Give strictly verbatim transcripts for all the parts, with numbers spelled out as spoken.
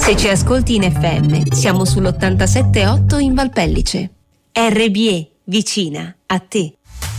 Se ci ascolti in F M, siamo sull'ottantasette virgola otto in Valpellice. R B E, vicina a te.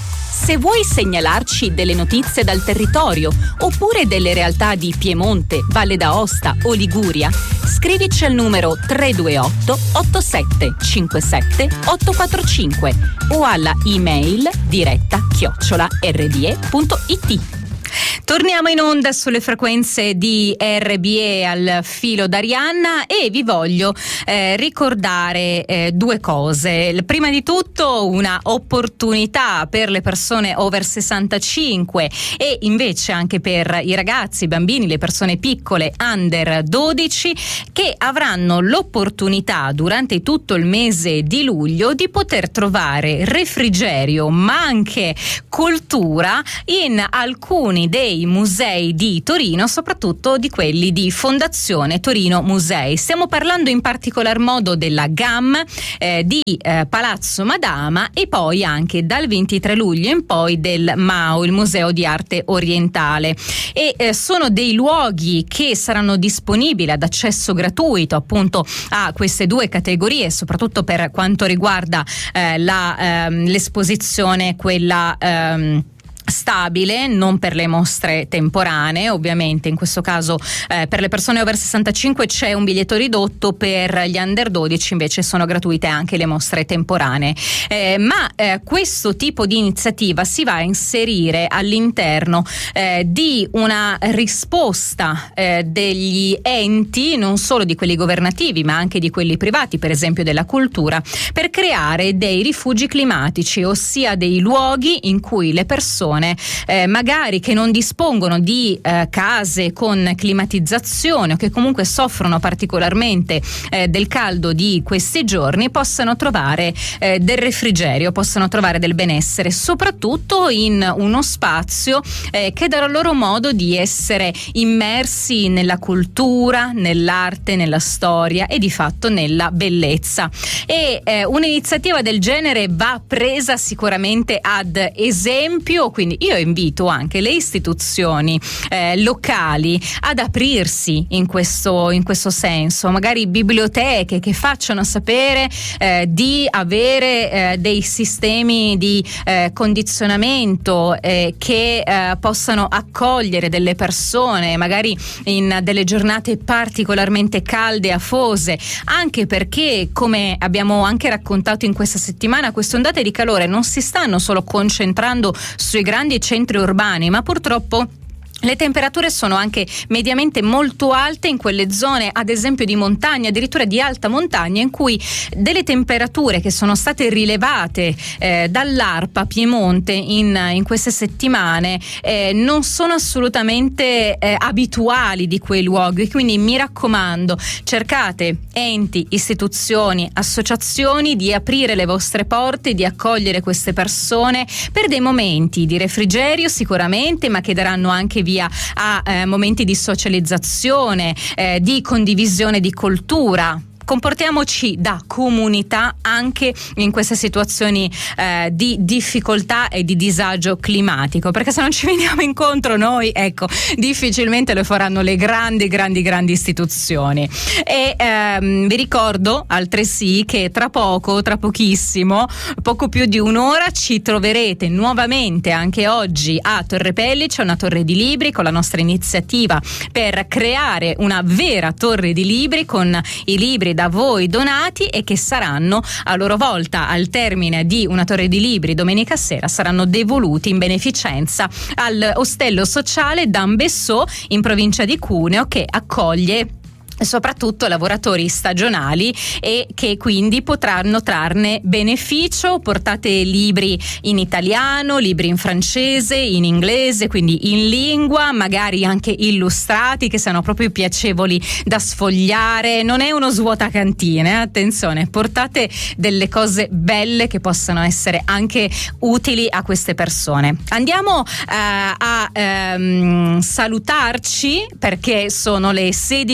Se vuoi segnalarci delle notizie dal territorio oppure delle realtà di Piemonte, Valle d'Aosta o Liguria, scrivici al numero tre due otto otto sette cinque sette otto quattro cinque o alla email diretta chiocciola r b e punto i t. Torniamo in onda sulle frequenze di R B E al filo d'Arianna e vi voglio eh, ricordare eh, due cose. Prima di tutto una opportunità per le persone over sessantacinque e invece anche per i ragazzi, i bambini, le persone piccole under dodici che avranno l'opportunità durante tutto il mese di luglio di poter trovare refrigerio ma anche cultura in alcuni dei musei di Torino, soprattutto di quelli di Fondazione Torino Musei. Stiamo parlando in particolar modo della G A M, eh, di eh, Palazzo Madama e poi anche dal ventitré luglio in poi del M A O, il Museo di Arte Orientale. E eh, sono dei luoghi che saranno disponibili ad accesso gratuito appunto a queste due categorie, soprattutto per quanto riguarda eh, la, ehm, l'esposizione quella ehm, stabile, non per le mostre temporanee. Ovviamente in questo caso eh, per le persone over sessantacinque c'è un biglietto ridotto, per gli under dodici invece sono gratuite anche le mostre temporanee, eh, ma eh, questo tipo di iniziativa si va a inserire all'interno eh, di una risposta eh, degli enti, non solo di quelli governativi ma anche di quelli privati, per esempio della cultura, per creare dei rifugi climatici, ossia dei luoghi in cui le persone Eh, magari che non dispongono di eh, case con climatizzazione o che comunque soffrono particolarmente eh, del caldo di questi giorni possano trovare eh, del refrigerio, possano trovare del benessere, soprattutto in uno spazio eh, che darà loro modo di essere immersi nella cultura, nell'arte, nella storia e di fatto nella bellezza. E eh, un'iniziativa del genere va presa sicuramente ad esempio, quindi io invito anche le istituzioni eh, locali ad aprirsi in questo, in questo senso, magari biblioteche che facciano sapere eh, di avere eh, dei sistemi di eh, condizionamento eh, che eh, possano accogliere delle persone magari in delle giornate particolarmente calde e afose, anche perché, come abbiamo anche raccontato in questa settimana, queste ondate di calore non si stanno solo concentrando sui grandi centri urbani, ma purtroppo le temperature sono anche mediamente molto alte in quelle zone, ad esempio di montagna, addirittura di alta montagna, in cui delle temperature che sono state rilevate eh, dall'ARPA Piemonte in, in queste settimane eh, non sono assolutamente eh, abituali di quei luoghi. Quindi mi raccomando, cercate enti, istituzioni, associazioni di aprire le vostre porte, di accogliere queste persone per dei momenti di refrigerio sicuramente, ma che daranno anche via a eh, momenti di socializzazione, eh, di condivisione di cultura. Comportiamoci da comunità anche in queste situazioni eh, di difficoltà e di disagio climatico, perché se non ci veniamo incontro noi, ecco, difficilmente lo faranno le grandi grandi grandi istituzioni. E ehm, vi ricordo altresì che tra poco, tra pochissimo, poco più di un'ora, ci troverete nuovamente anche oggi a Torre Pellice, una torre di libri, con la nostra iniziativa per creare una vera torre di libri con i libri da voi donati e che saranno a loro volta, al termine di una torre di libri domenica sera, saranno devoluti in beneficenza all'ostello sociale d'Ambessò in provincia di Cuneo, che accoglie soprattutto lavoratori stagionali e che quindi potranno trarne beneficio. Portate libri in italiano, libri in francese, in inglese, quindi in lingua, magari anche illustrati, che siano proprio piacevoli da sfogliare. Non è uno svuotacantine, eh? Attenzione, portate delle cose belle che possano essere anche utili a queste persone. Andiamo eh, a ehm, salutarci, perché sono le sedici e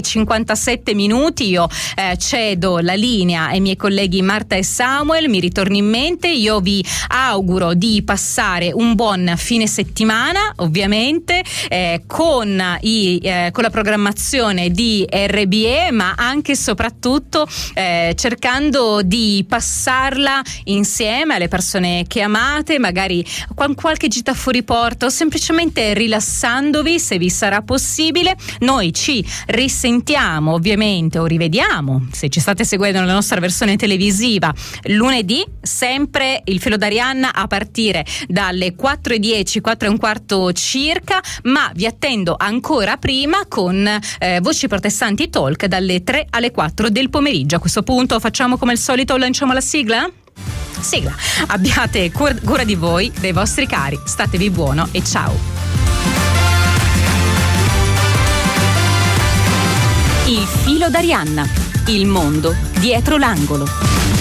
cinquantasette minuti. Io eh, cedo la linea ai miei colleghi Marta e Samuel, mi ritorni in mente. Io vi auguro di passare un buon fine settimana, ovviamente eh, con, i, eh, con la programmazione di R B E, ma anche e soprattutto eh, cercando di passarla insieme alle persone che amate, magari con qualche gita fuori porta o semplicemente rilassandovi, se vi sarà possibile. Noi ci risentiamo ovviamente o rivediamo, se ci state seguendo nella nostra versione televisiva, lunedì, sempre il Filo d'Arianna a partire dalle quattro e dieci, quattro e un quarto circa, ma vi attendo ancora prima con eh, Voci Protestanti Talk dalle tre alle quattro del pomeriggio. A questo punto facciamo come al solito, lanciamo la sigla? Sigla. Abbiate cur- cura di voi, dei vostri cari, statevi buono e ciao. Il Filo d'Arianna, il mondo dietro l'angolo.